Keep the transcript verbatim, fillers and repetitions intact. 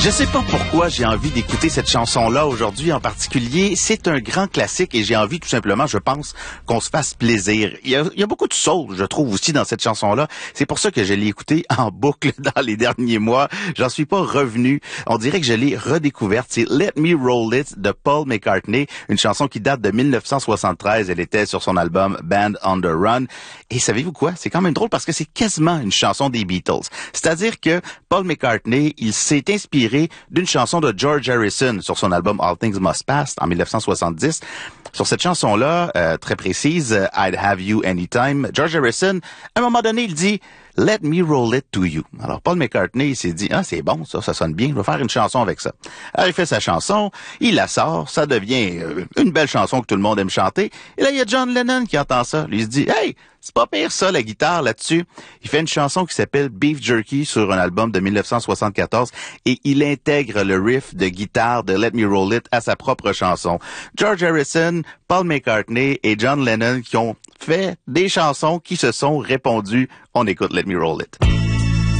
Je sais pas pourquoi j'ai envie d'écouter cette chanson-là aujourd'hui en particulier. C'est un grand classique et j'ai envie tout simplement, je pense, qu'on se fasse plaisir. Il y a, il y a beaucoup de soul, je trouve, aussi dans cette chanson-là. C'est pour ça que je l'ai écoutée en boucle dans les derniers mois. J'en suis pas revenu. On dirait que je l'ai redécouverte. C'est Let Me Roll It de Paul McCartney, une chanson qui date de dix-neuf cent soixante-treize. Elle était sur son album Band on the Run. Et savez-vous quoi? C'est quand même drôle parce que c'est quasiment une chanson des Beatles. C'est-à-dire que Paul McCartney, il s'est inspiré d'une chanson de George Harrison sur son album All Things Must Pass en dix-neuf cent soixante-dix. Sur cette chanson-là, euh, très précise, euh, I'd Have You Anytime, George Harrison, à un moment donné, il dit « Let me roll it to you ». Alors, Paul McCartney, il s'est dit « Ah, c'est bon, ça, ça sonne bien, je vais faire une chanson avec ça ». Alors, il fait sa chanson, il la sort, ça devient euh, une belle chanson que tout le monde aime chanter. Et là, il y a John Lennon qui entend ça. Lui, il se dit « Hey, c'est pas pire ça, la guitare là-dessus ». Il fait une chanson qui s'appelle Beef Jerky sur un album de dix-neuf cent soixante-quatorze et il intègre le riff de guitare de Let Me Roll It à sa propre chanson. George Harrison, Paul McCartney et John Lennon qui ont fait des chansons qui se sont répondues. On écoute Let Me Roll It.